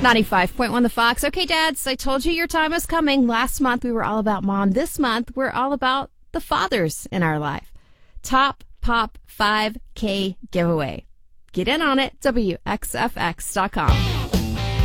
95.1 The Fox. Okay, dads, I told you your time was coming. Last month we were all about mom. This month we're all about the fathers in our life. Top Pop 5K giveaway. Get in on it, WXFX.com.